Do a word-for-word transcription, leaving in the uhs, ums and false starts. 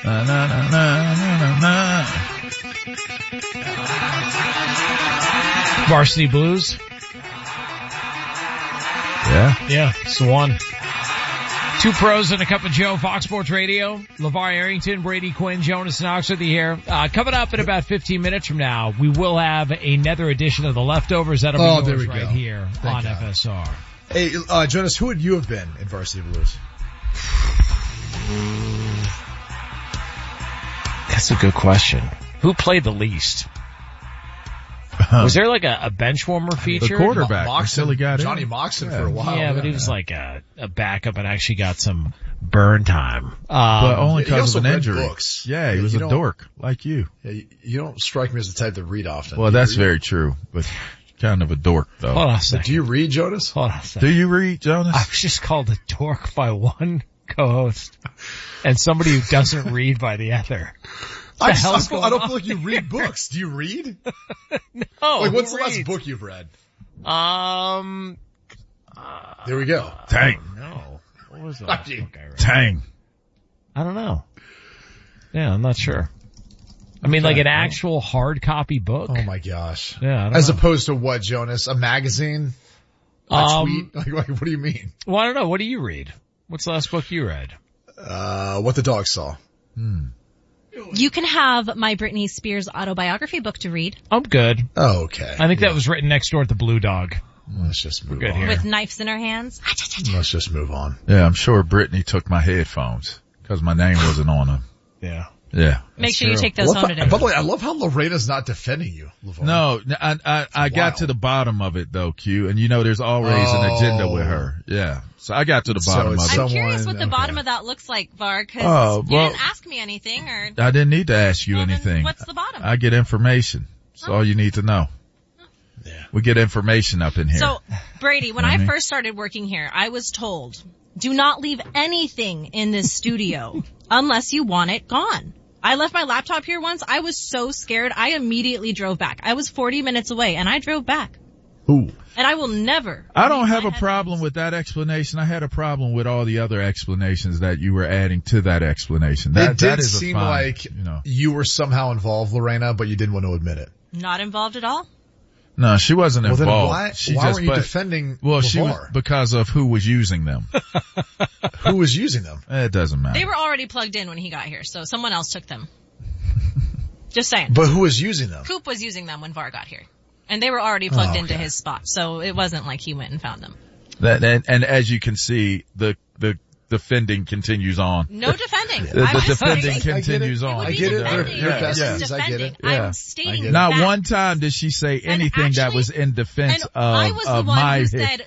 Na, na, na, na, na, na. Varsity Blues. Yeah. Yeah, it's the one. Two pros and a cup of Joe, Fox Sports Radio. LeVar Arrington, Brady Quinn, Jonas Knox with you here. Uh, coming up in about fifteen minutes from now, we will have another edition of The Leftovers. That'll be Oh, yours there we right go. here Thank on God. F S R. Hey, uh, Jonas, who would you have been in Varsity Blues? That's a good question. Who played the least? Was there like a, a bench warmer feature? The quarterback Mo- until he got Johnny in. Moxon Yeah. for a while. Yeah, but he was like a, a backup and actually got some burn time. Um, But only he because also of an read injury. books. Yeah, he Yeah, was you a don't- dork, like you. Yeah, you, you don't strike me as the type that read often. Well, Do you that's read? very true, but kind of a dork, though. hold on a But second. do you read, Jonas? Hold on a second. Do you read, Jonas? I was just called a dork by one co-host and somebody who doesn't read by the other. I, the just, I, hell's feel, going I don't on feel like you read books. Do you read? Oh, Like, what's who the last reads? book you've read? Um, There we go. Tang. no. What was the last I mean, book I read? Tang. I don't know. Yeah, I'm not sure. I mean, like an actual hard copy book. Oh my gosh. Yeah, I don't As know. opposed to what, Jonas? A magazine? A Um, tweet? Like, like, what do you mean? Well, I don't know. What do you read? What's the last book you read? Uh, what the dog saw. You can have my Britney Spears autobiography book to read I'm good. Oh, okay. I think that was written next door at the Blue Dog. Let's just move good on. here. with knives in her hands. Let's just move on. Yeah, I'm sure Brittany took my headphones because my name wasn't on them. Yeah. Yeah. Make sure you true. take I those love home how- today. by the way, I love how Lorena's not defending you, LeVar. No, I, I, I got wild. to the bottom of it though, Q, and you know there's always an agenda with her. Yeah. So I got to the So bottom it's of I'm it. someone- curious what the okay. bottom of that looks like, Var, because Oh, you well- didn't ask me anything, or I didn't need to ask you well, then anything. what's the bottom? I get information. That's all you need to know. Yeah. We get information up in here. So, Brady, when I I mean- first started working here, I was told, do not leave anything in this studio unless you want it gone. I left my laptop here once. I was so scared. I immediately drove back. I was forty minutes away and I drove back. Ooh. And I will never. I don't leave have my a problem headphones. with that explanation. I had a problem with all the other explanations that you were adding to that explanation. That, It did that is a seem fine, like you know. you were somehow involved, Lorena, but you didn't want to admit it. Not involved at all? No, she wasn't Well, then involved. why, she why just, weren't you but, defending well, she was, LeVar? because of who was using them. Who was using them? It doesn't matter. They were already plugged in when he got here, so someone else took them. Just saying. But who was using them? Coop was using them when Var got here. And they were already plugged Oh, into okay. his spot, so it wasn't like he went and found them. That, and, and as you can see, the, the defending continues on. No defending. The, I'm the just defending stating- continues It on. would I be get it. defending. They're- they're It was besties. I get defending. it. Yeah. I'm stating get it. Not facts. one time did she say anything that actually- was in defense And of, I was the of one my who said